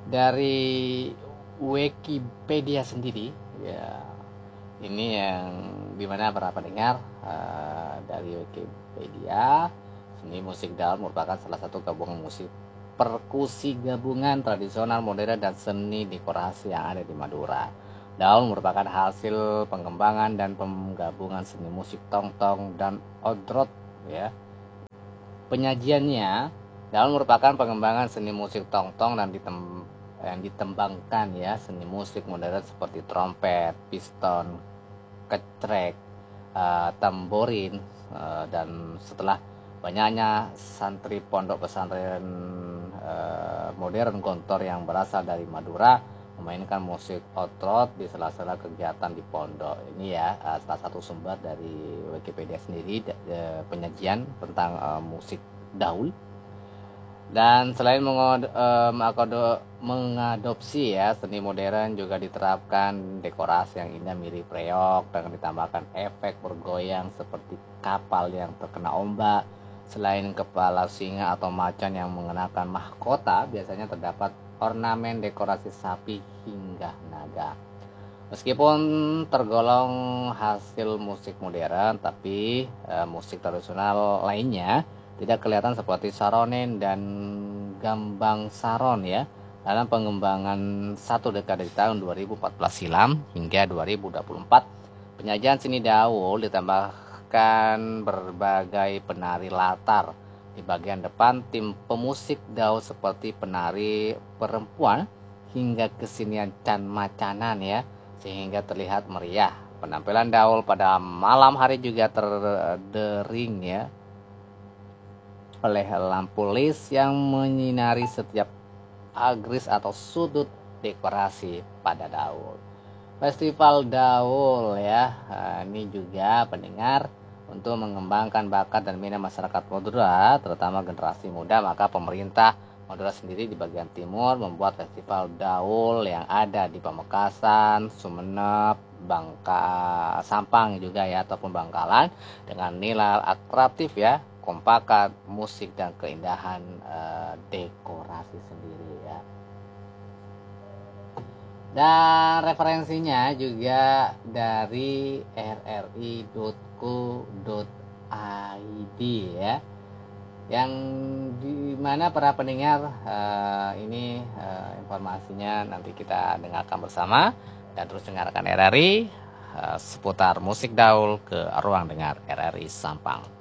Dari Wikipedia sendiri ya, ini yang dimana para pendengar, dari Wikipedia, seni musik daul merupakan salah satu gabungan musik perkusi gabungan tradisional, modern, dan seni dekorasi yang ada di Madura. Daul merupakan hasil pengembangan dan penggabungan seni musik tong-tong dan odrot ya. Penyajiannya, daul merupakan pengembangan seni musik tong-tong dan yang ditembangkan ya, seni musik modern seperti trompet, piston, kecrek, tamborin, dan setelah banyaknya santri pondok pesantren modern Gontor yang berasal dari Madura memainkan musik otrot di sela-sela kegiatan di pondok. Ini ya, salah satu sumber dari Wikipedia sendiri, penyajian tentang musik daul. Dan selain mengadopsi ya seni modern, juga diterapkan dekorasi yang indah mirip reog dengan ditambahkan efek bergoyang seperti kapal yang terkena ombak. Selain kepala singa atau macan yang mengenakan mahkota, biasanya terdapat ornamen dekorasi sapi hingga naga. Meskipun tergolong hasil musik modern, tapi musik tradisional lainnya tidak kelihatan seperti saronen dan gambang saron ya, dalam pengembangan satu dekade di tahun 2014 silam hingga 2024. Penyajian seni daul ditambahkan berbagai penari latar. Di bagian depan, tim pemusik daul seperti penari perempuan hingga kesenian can macanan ya, sehingga terlihat meriah. Penampilan daul pada malam hari juga terdering ya oleh lampu lis yang menyinari setiap agris atau sudut dekorasi pada daul. Festival daul ya, ini juga pendengar untuk mengembangkan bakat dan minat masyarakat Madura, terutama generasi muda, maka pemerintah Madura sendiri di bagian timur membuat festival daul yang ada di Pamekasan, Sumeneb, Bangka, Sampang juga ya, ataupun Bangkalan, dengan nilai atraktif ya, kompakan musik dan keindahan dekorasi sendiri ya. Dan referensinya juga dari rri.co.id ya, yang dimana para pendengar, ini informasinya nanti kita dengarkan bersama, dan terus dengarkan RRI seputar musik daul ke ruang dengar RRI Sampang.